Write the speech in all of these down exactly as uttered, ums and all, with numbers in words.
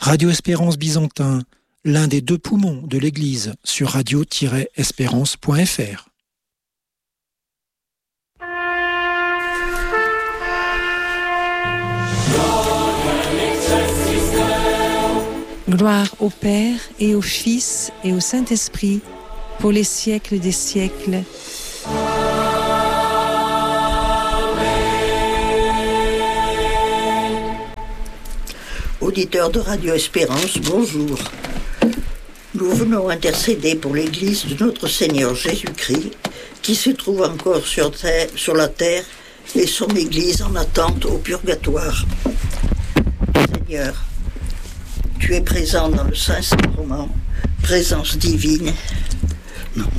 Radio Espérance Byzantin, l'un des deux poumons de l'Église, sur radio tiret espérance point f r. Gloire au Père et au Fils et au Saint-Esprit, pour les siècles des siècles. Auditeurs de Radio Espérance, bonjour. Nous venons intercéder pour l'Église de notre Seigneur Jésus-Christ, qui se trouve encore sur, terre, sur la terre, et son Église en attente au purgatoire. Seigneur, tu es présent dans le Saint-Sacrement, présence divine, non,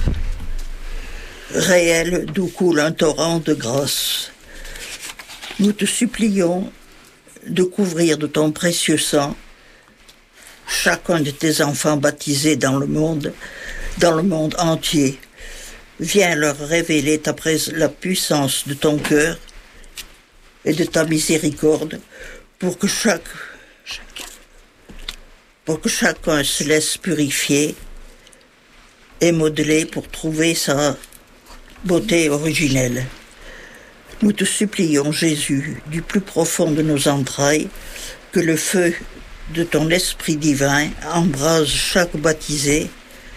réelle, d'où coule un torrent de grâce. Nous te supplions de couvrir de ton précieux sang chacun de tes enfants baptisés dans le monde, dans le monde entier. Viens leur révéler ta prés- la puissance de ton cœur et de ta miséricorde pour que chaque, pour que chacun se laisse purifier et modeler pour trouver sa beauté originelle. Nous te supplions, Jésus, du plus profond de nos entrailles, que le feu de ton esprit divin embrase chaque baptisé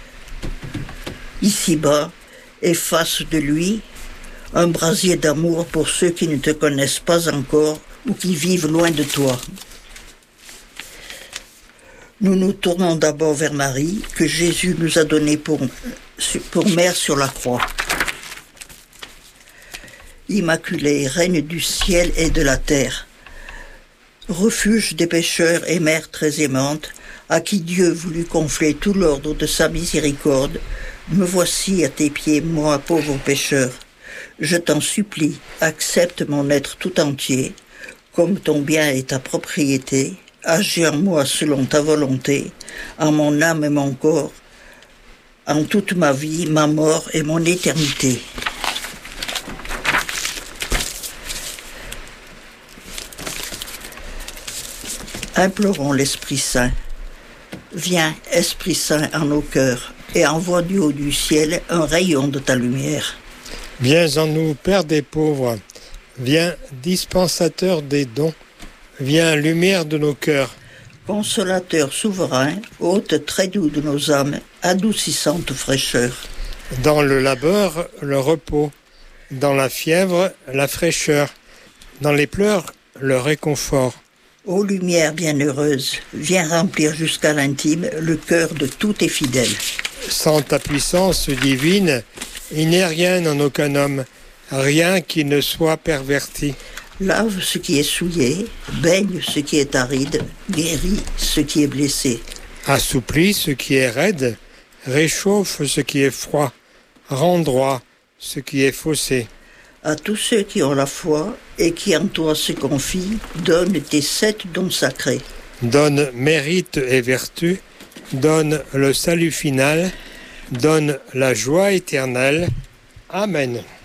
ici-bas et fasse de lui un brasier d'amour pour ceux qui ne te connaissent pas encore ou qui vivent loin de toi. Nous nous tournons d'abord vers Marie, que Jésus nous a donnée pour, pour mère sur la croix. Immaculée, reine du ciel et de la terre, refuge des pécheurs et mère très aimante, à qui Dieu voulut gonfler tout l'ordre de sa miséricorde, me voici à tes pieds, moi, pauvre pécheur. Je t'en supplie, accepte mon être tout entier, comme ton bien est ta propriété, agis en moi selon ta volonté, en mon âme et mon corps, en toute ma vie, ma mort et mon éternité. Implorons l'Esprit Saint. Viens, Esprit Saint, en nos cœurs, et envoie du haut du ciel un rayon de ta lumière. Viens en nous, Père des pauvres. Viens, dispensateur des dons. Viens, lumière de nos cœurs. Consolateur souverain, hôte très doux de nos âmes, adoucissante fraîcheur. Dans le labeur, le repos. Dans la fièvre, la fraîcheur. Dans les pleurs, le réconfort. Ô lumière bienheureuse, viens remplir jusqu'à l'intime le cœur de tous tes fidèles. Sans ta puissance divine, il n'est rien en aucun homme, rien qui ne soit perverti. Lave ce qui est souillé, baigne ce qui est aride, guéris ce qui est blessé. Assouplis ce qui est raide, réchauffe ce qui est froid, rends droit ce qui est faussé. À tous ceux qui ont la foi et qui en toi se confient, donne tes sept dons sacrés. Donne mérite et vertu, donne le salut final, donne la joie éternelle. Amen.